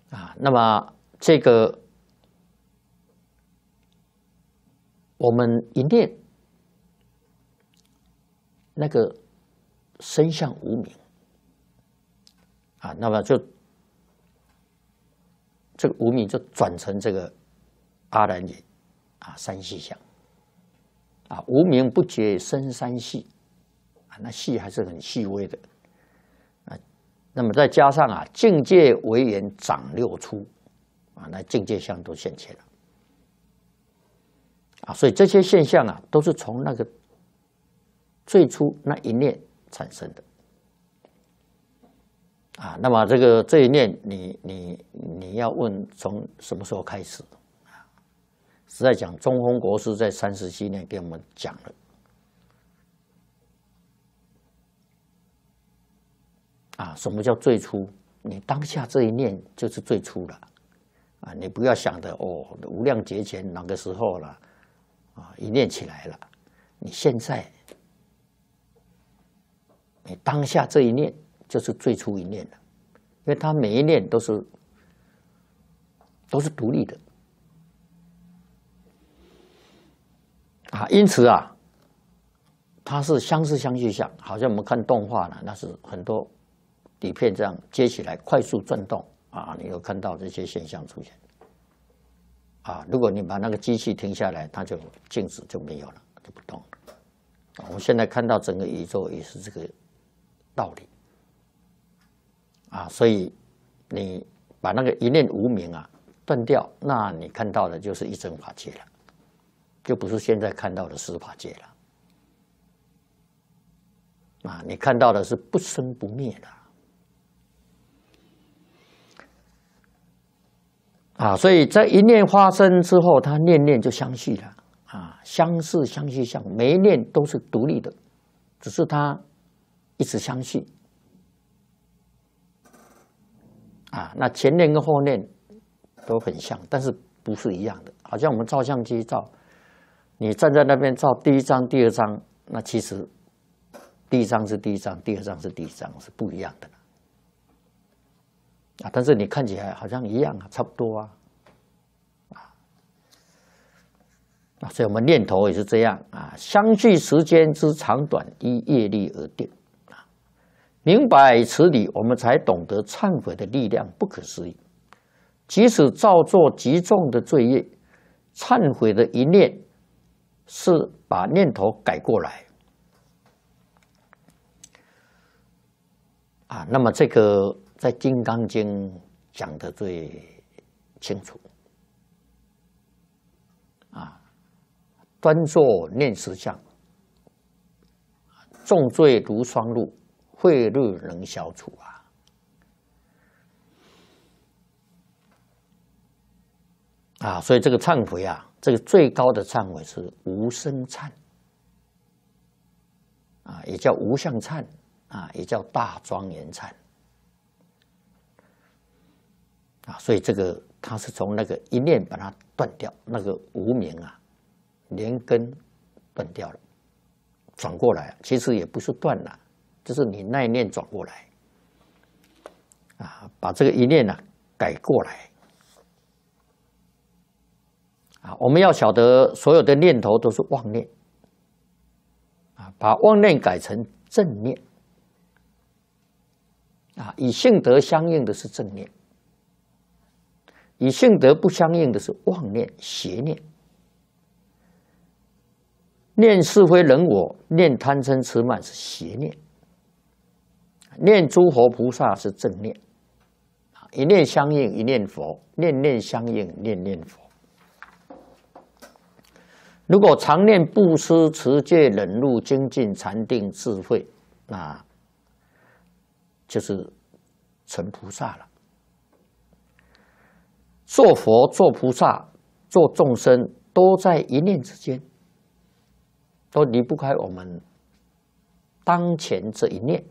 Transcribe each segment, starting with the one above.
那么这个我们一念那个身相无明那么就这个无明就转成这个阿难耶三细相无明不觉生三细那细还是很细微的那么再加上境界为缘长六出那境界相都现前了所以这些现象都是从那个最初那一念产生的那么这一念你要问从什么时候开始实在讲，中峰国师在37年给我们讲了什么叫最初？你当下这一念就是最初了你不要想的无量劫前哪个时候了一念起来了，你现在你当下这一念就是最初一念了，因为它每一念都是独立的因此它是相似相续相，好像我们看动画那是很多底片这样接起来快速转动你有看到这些现象出现如果你把那个机器停下来，它就静止就没有了，就不动了我们现在看到整个宇宙也是这个道理所以你把那个一念无明断掉，那你看到的就是一真法界了，就不是现在看到的十法界了你看到的是不生不灭的所以在一念发生之后，它念念就相续了相似相续相，每一念都是独立的，只是它一直相续那前念跟后念都很像，但是不是一样的。好像我们照相机照，你站在那边照第一张、第二张，那其实第一张是第一张，第二张是第二张，是不一样的但是你看起来好像一样差不多所以我们念头也是这样相续时间之长短依业力而定明白此理，我们才懂得忏悔的力量不可思议。即使造作极重的罪业，忏悔的一念是把念头改过来那么这个在《金刚经》讲的最清楚端坐念实相，重罪如霜露，慧日能消除所以这个忏悔这个最高的忏悔是无生忏也叫无相忏也叫大庄严忏所以这个它是从那个一念把它断掉，那个无明连根断掉了，转过来其实也不是断了，就是你那一念转过来把这个一念改过来我们要晓得所有的念头都是妄念把妄念改成正念以性德相应的是正念，以性德不相应的是妄念邪念，念是非人我，念贪嗔痴慢是邪念，念诸佛菩萨是正念一念相应一念佛，念念相应念念佛。如果常念布施、持戒、忍辱、精进、禅定、智慧，那就是成菩萨了。做佛、做菩萨、做众生，都在一念之间，都离不开我们当前这一念。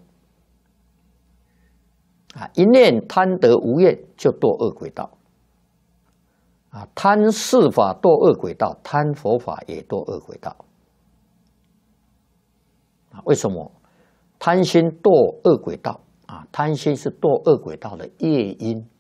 一念贪得无厌，就堕恶鬼道。贪世法堕恶鬼道，贪佛法也堕恶鬼道。为什么？贪心堕恶鬼道贪心是堕恶鬼道的业因。